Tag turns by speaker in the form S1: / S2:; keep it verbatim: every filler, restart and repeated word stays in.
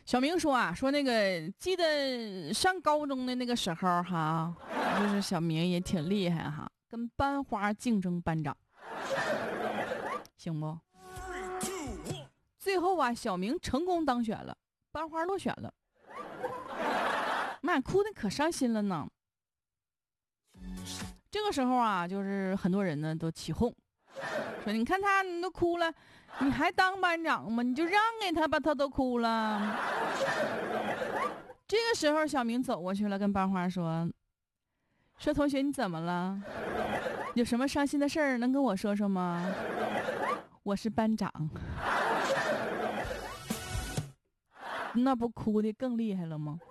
S1: 小明说啊，说那个记得上高中的那个时候哈，就是小明也挺厉害哈，跟班花竞争班长，行不？最后啊，小明成功当选了，班花落选了，妈，哭的可伤心了呢。这个时候啊，就是很多人呢都起哄，说你看他你都哭了，你还当班长吗？你就让给他吧，他都哭了。这个时候小明走过去了，跟班花说说同学你怎么了？有什么伤心的事儿能跟我说说吗？我是班长。那不哭的更厉害了吗？